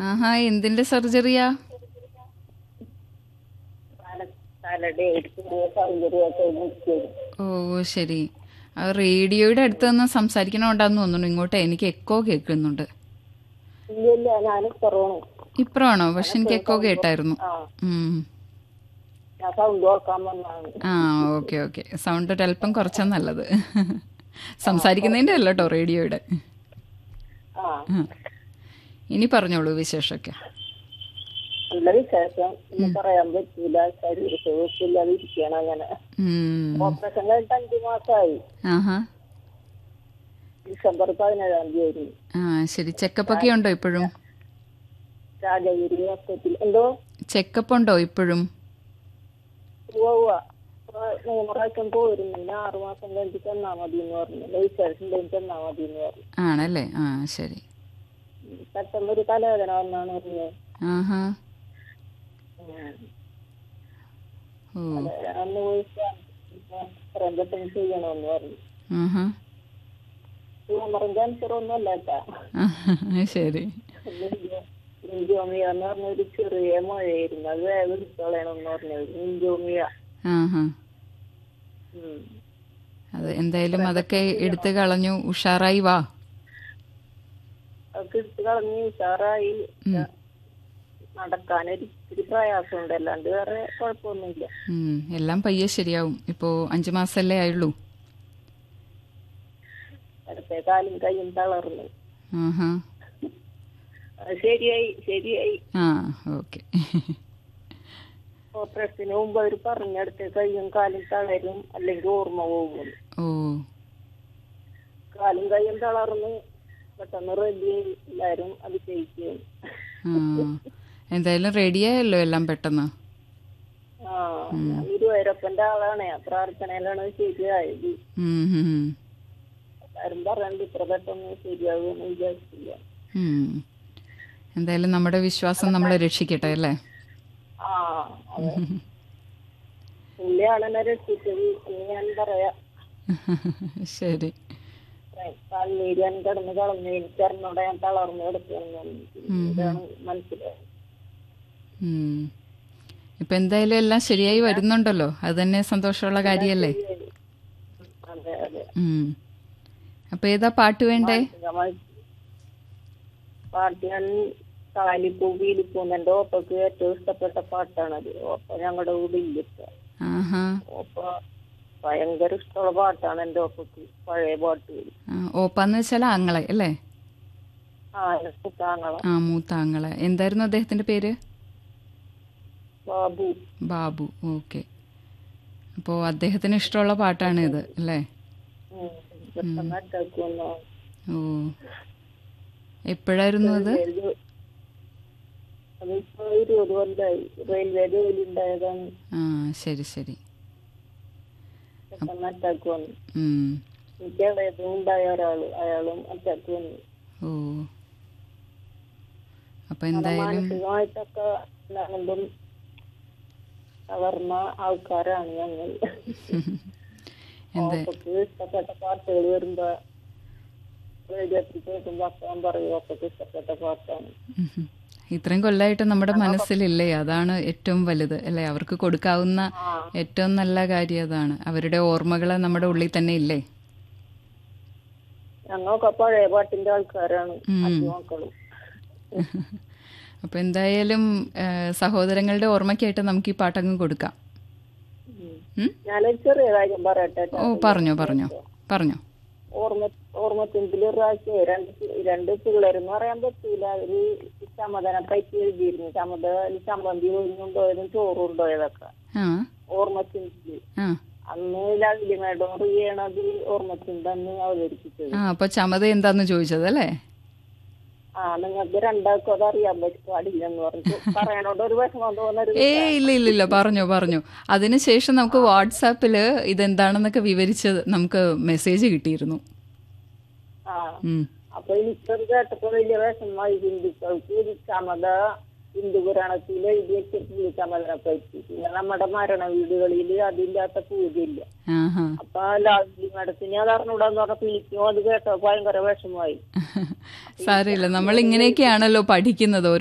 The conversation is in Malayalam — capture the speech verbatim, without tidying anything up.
ആഹാ, എന്തിന്റെ സർജറിയാ? തലയുടെ ചെറിയ സൗകര്യമൊക്കെ നിൽക്കും. ഓ ശരി. ആ, റേഡിയോയുടെ അടുത്ത് നിന്ന് സംസാരിക്കണോണ്ടാന്ന് തോന്നുന്നു. ഇങ്ങോട്ട് എനിക്ക് എക്കോ കേൾക്കുന്നുണ്ട്. ഇല്ലില്ല, ഞാൻ കുറവാണ്. ഇപ്പഴാണോ? പക്ഷെ എനിക്ക് എക്കോ കേട്ടായിരുന്നു. ആ ഉം. ഞാൻ സൗണ്ട് ഓർക്കാൻ വന്നതാണ്. ആ ഓക്കെ ഓക്കെ. സൗണ്ട് ഒരല്പം കുറച്ചാ നല്ലത്. സംസാരിക്കുന്നതിന്റെ അല്ല കേട്ടോ, റേഡിയോയുടെ. ആ ആ. ഇനി പറഞ്ഞോളൂ വിശേഷമൊക്കെ. നല്ല വിശേഷം. ഇന്ന് പറയാൻ പറ്റൂല, ശരീരത്തില്ലാതെ ഇരിക്കണം. അങ്ങനെ ഉം. ഓപ്പറേഷൻ കഴിഞ്ഞിട്ട് അഞ്ചു മാസമായി. ആഹാ. ഡിസംബർ പതിനേഴാം തീയതി ആ ശരി. ചെക്കപ്പ് ഒക്കെ ഉണ്ടോ ഇപ്പോഴും? രാജഗിരി ഹോസ്പിറ്റൽ. എന്തോ ചെക്കപ്പ് ഉണ്ടോ ഇപ്പോഴും? പോവുക മൂന്ന് പ്രാവശ്യം പോയിരുന്നു. പിന്നെ ആറു മാസം കഴിഞ്ഞിട്ട് ചെന്നാ മതി എന്ന് പറഞ്ഞു. വിശേഷം കഴിഞ്ഞിട്ട് ചെന്നാ മതി എന്ന് പറഞ്ഞു. ആണല്ലേ? ആ ശരി. പെട്ടെന്നൊരു തലവേദന വന്നാണ് പറഞ്ഞത്. ആഹാ. ഓ. അന്ന് പോയിട്ടാണ് ഇത്രയും പെട്ടെന്ന് ചെയ്യണമെന്ന് പറഞ്ഞു. ആഹാ. ട്യൂമറും ക്യാൻസറും ഒന്നും അല്ല കേട്ടാ. ശരി. ഇഞ്ചോമിയ എന്ന് പറഞ്ഞൊരു ചെറിയ മുഴയായിരുന്നു. അത് വേഗം എടുത്തോളണമെന്ന് പറഞ്ഞത്. ഇഞ്ചോമിയ. ആഹാ. അത് എന്തായാലും അതൊക്കെ എടുത്തു കളഞ്ഞു. ഉഷാറായി വാ. അതൊക്കെ എടുത്ത് കളഞ്ഞ് ഉഷാറായി. നടക്കാനൊരു ഇത്തിരി പ്രയാസമുണ്ട്, അല്ലാണ്ട് വേറെ കുഴപ്പമൊന്നുമില്ല. ഉം. എല്ലാം പയ്യെ ശരിയാവും. ഇപ്പോ അഞ്ചു മാസല്ലേ ആയുള്ളൂ. അടുത്ത കാലും കൈയും തളർന്നു. ആഹാ. ശരിയായി ശരിയായി. ആ ഓക്കെ. ഓപ്പറേഷന് മുമ്പ് അവർ പറഞ്ഞെടുത്ത് കൈയും കാലും തളരും, അല്ലെങ്കിൽ ഓർമ്മ പോകും. ഓ. കാലും കൈയും തളർന്ന് പെട്ടെന്ന് റെഡി എല്ലാരും അത് ചെയ്യിക്കും. എന്തായാലും റെഡിയായല്ലോ എല്ലാം പെട്ടെന്ന്. ആ ഗുരുവായൂരപ്പന്റെ ആളാണ്. പ്രാർത്ഥനയിലാണ് ശരിയായത്. എല്ലാരും പറയണ്ട് ഇത്ര പെട്ടെന്ന് ശരിയാകുമെന്ന് വിചാരിച്ചില്ല. എന്തായാലും നമ്മുടെ വിശ്വാസം നമ്മളെ രക്ഷിക്കട്ടെ അല്ലേ? ആ അതെ, പുള്ളിയാണെന്നെ രക്ഷിച്ചത് എന്ന് ഞാൻ പറയാ. ശരി. കണ്ണീരാൻ കിടന്ന് കളഞ്ഞു. എനിക്കറിഞ്ഞൂടെ ഞാൻ തളർന്നു കിടക്കുകയാണ് മനസ്സിലായി. ഇപ്പൊ എന്തായാലും എല്ലാം ശരിയായി വരുന്നുണ്ടല്ലോ, അത് തന്നെ സന്തോഷമുള്ള കാര്യല്ലേ? അതെ അതെ. അപ്പൊ ഏതാ പാട്ട് വേണ്ടേ? പാട്ട് ഞാൻ കാലിപ്പൂ വീലിപ്പൂന്ന് എന്റെ ഓപ്പക്ക് ഏറ്റവും ഇഷ്ടപ്പെട്ട പാട്ടാണത്. ഓപ്പ ഞങ്ങളുടെ കൂടെ ഇല്ല. ഓപ്പ ഭയങ്കര ഇഷ്ടമുള്ള പാട്ടാണ് എന്റെ ഓപ്പക്ക്. പഴയ പാട്ടുകൾ. ഓപ്പാന്ന് വെച്ചാൽ ആങ്ങളെ അല്ലേ? ആ മൂത്താങ്ങള. ആ മൂത്താങ്ങളെ. എന്തായിരുന്നു അദ്ദേഹത്തിന്റെ പേര്? ബാബു. ബാബു. ഓക്കെ. അപ്പോ അദ്ദേഹത്തിന് ഇഷ്ടമുള്ള പാട്ടാണ് ഇത് അല്ലേ? ഓ. എപ്പോഴായിരുന്നു അത്? ഇരുപത് കൊല്ലായി. റെയിൽവേ ജോലി ഉണ്ടായതാണ്. ആ ശരി ശരി. പെട്ടെന്ന് അറ്റാക്ക് വന്നു. എനിക്ക് ഇളയതും ഉണ്ടായ ഒരാള്, അയാളും അറ്റാക്ക് വന്നു. ഓ. അപ്പൊ എന്തായാലും മാനസികമായിട്ടൊക്കെ കൊണ്ടും തളർന്ന ആൾക്കാരാണ് ഞങ്ങൾ. ഓപ്പക്ക് ഇഷ്ടപ്പെട്ട പാട്ടുകൾ വരുമ്പോ റേഡിയോത്തിൽ കേൾക്കുമ്പോ അപ്പം പറയും ഓപ്പക്ക് ഇഷ്ടപ്പെട്ട പാട്ടാണ്. ഇത്രയും കൊല്ലമായിട്ട് നമ്മുടെ മനസ്സിലില്ലേ, അതാണ് ഏറ്റവും വലുത് അല്ലേ? അവർക്ക് കൊടുക്കാവുന്ന ഏറ്റവും നല്ല കാര്യം അതാണ്. അവരുടെ ഓർമ്മകള് നമ്മുടെ ഉള്ളിൽ തന്നെ ഇല്ലേ? ഞങ്ങളൊക്കെ പഴയ പാട്ടിന്റെ ആൾക്കാരാണ് മക്കളും. അപ്പൊ എന്തായാലും സഹോദരങ്ങളുടെ ഓർമ്മയ്ക്കായിട്ട് നമുക്ക് ഈ പാട്ടങ്ങ് കൊടുക്കാം. ഞാനൊരു ചെറിയ കാര്യം പറയട്ടെ. ഓ പറഞ്ഞോ പറഞ്ഞോ പറഞ്ഞോ. ഓർമ്മ ഓർമ്മത്തിൻ്റെ പ്രാവശ്യം രണ്ട് രണ്ട് പിള്ളേരെന്ന് പറയാൻ പറ്റൂല. അവര് ചമതനെ പറ്റി എഴുതിയിരുന്നു. ചമത ചമ്മന്തി ഒഴിഞ്ഞുണ്ടോയതും ചോറും ഉണ്ടോയതൊക്കെ ഓർമ്മത്തിൻ്റെ. അന്ന് ലവ്ലി മേഡം ചെയ്യണത് ഓർമ്മത്തിൻ്റെ അന്ന് അവതരിപ്പിച്ചത്. അപ്പൊ ചമത എന്താന്ന് ചോദിച്ചത് അല്ലേ? ആ നിങ്ങൾക്ക് രണ്ടാൾക്കും അത് അറിയാൻ പാടില്ലെന്ന് പറഞ്ഞു. പറയാനോണ്ട് ഒരു വിഷമം തോന്നരുത്. ഏ ഇല്ല ഇല്ല ഇല്ല പറഞ്ഞോ പറഞ്ഞോ. അതിനുശേഷം നമുക്ക് വാട്സാപ്പില് ഇതെന്താണെന്നൊക്കെ വിവരിച്ച് നമുക്ക് മെസ്സേജ് കിട്ടിയിരുന്നു. ആ അപ്പൊ എനിക്കത് കേട്ടപ്പോ വലിയ വിഷമമായി. ഹിന്ദുക്കൾക്ക് ചമത ഹിന്ദു പുരാണത്തിൽ എഴുതി വെച്ചിട്ടില്ല ചമതനെ പറ്റി. പിന്നെ നമ്മുടെ മരണ വീടുകളിൽ അതില്ലാത്ത പൂജയില്ല. അപ്പൊ ലാവ്ലി മേഡത്തിന് അത് അറിഞ്ഞൂടാന്ന് പറഞ്ഞപ്പോ എനിക്കും അത് കേട്ടോ ഭയങ്കര വിഷമമായി. സാരമില്ല, നമ്മൾ ഇങ്ങനെയൊക്കെയാണല്ലോ പഠിക്കുന്നത്.